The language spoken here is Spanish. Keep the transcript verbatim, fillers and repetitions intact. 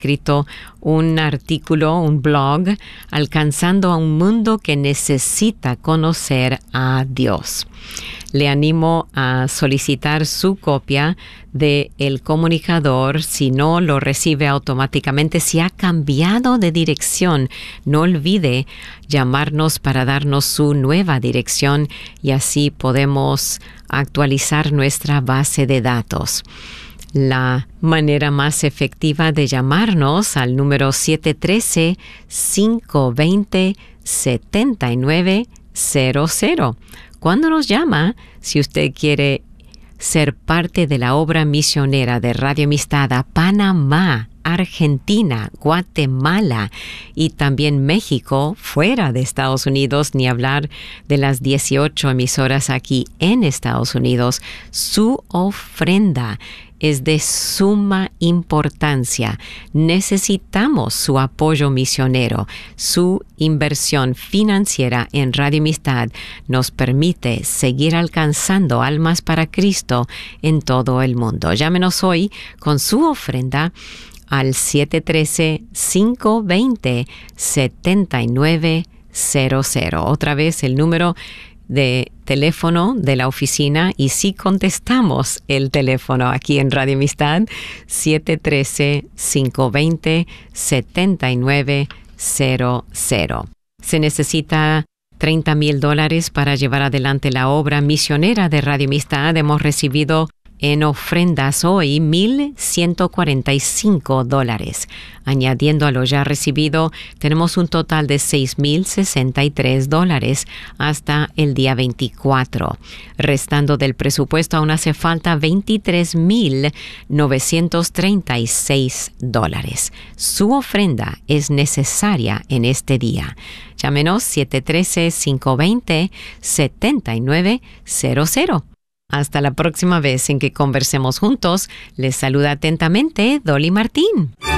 escrito un artículo, un blog, alcanzando a un mundo que necesita conocer a Dios. Le animo a solicitar su copia de El Comunicador. Si no lo recibe automáticamente, si ha cambiado de dirección, no olvide llamarnos para darnos su nueva dirección y así podemos actualizar nuestra base de datos. La manera más efectiva de llamarnos al número siete uno tres, cinco dos cero, siete nueve cero cero. Cuando nos llama, si usted quiere ser parte de la obra misionera de Radio Amistad a Panamá, Argentina, Guatemala y también México, fuera de Estados Unidos, ni hablar de las dieciocho emisoras aquí en Estados Unidos, su ofrenda es de suma importancia. Necesitamos su apoyo misionero. Su inversión financiera en Radio Amistad nos permite seguir alcanzando almas para Cristo en todo el mundo. Llámenos hoy con su ofrenda al siete uno tres, cinco dos cero, siete nueve cero cero. Otra vez el número de teléfono de la oficina, y si contestamos el teléfono aquí en Radio Amistad, siete uno tres, cinco dos cero, siete nueve cero cero. Se necesita treinta mil dólares para llevar adelante la obra misionera de Radio Amistad. Hemos recibido en ofrendas hoy mil ciento cuarenta y cinco dólares. Añadiendo a lo ya recibido, tenemos un total de seis mil sesenta y tres dólares hasta el día veinticuatro. Restando del presupuesto, aún hace falta veintitrés mil novecientos treinta y seis dólares. Su ofrenda es necesaria en este día. Llámenos siete uno tres, cinco dos cero, siete nueve cero cero. Hasta la próxima vez en que conversemos juntos, les saluda atentamente Dolly Martín.